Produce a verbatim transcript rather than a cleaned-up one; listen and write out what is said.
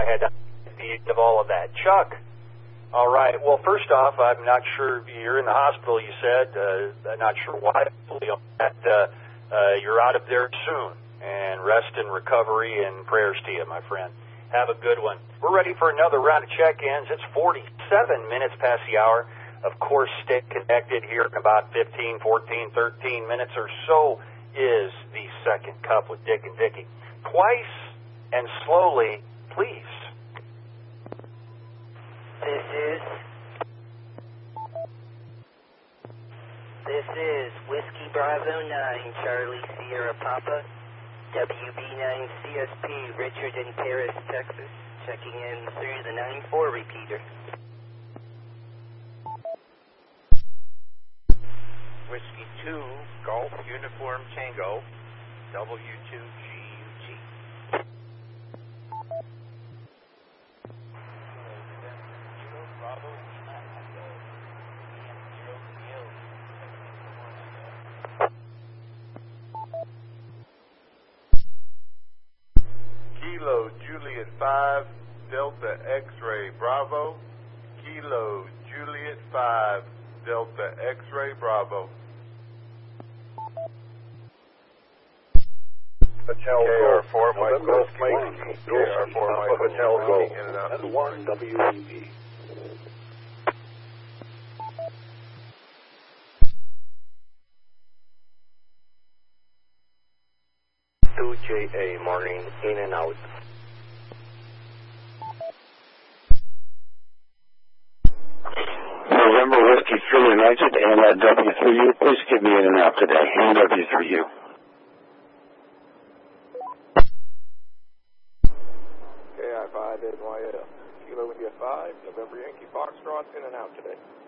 I had to the of all of that. Chuck. All right. Well, first off, I'm not sure you're in the hospital. You said uh, I'm not sure why. That uh, uh, you're out of there soon, and rest and recovery and prayers to you, my friend. Have a good one. We're ready for another round of check-ins. It's forty-seven minutes past the hour. Of course, stay connected here in about fifteen, fourteen, thirteen minutes or so is the second cup with Dick and Dickie. Twice and slowly, please. This is, this is Whiskey Bravo nine, Charlie Sierra Papa, W B nine C S P, Richard in Paris, Texas, checking in through the nine four repeater. Whiskey two, Golf Uniform Tango, W two G U T. Kilo Juliet five, Delta X-Ray Bravo. Kilo Juliet five, Delta X-Ray Bravo. Hotel K R four, Mike Golf Mike. K R four, Mike Hotel Golf. In and out. That's one W E V. two J A, morning, in and out. November Whiskey three United and at W three U, please give me in and out today. And W three U. K I five N Y L. Kilo India five, November Yankee Foxtrot, in and out today.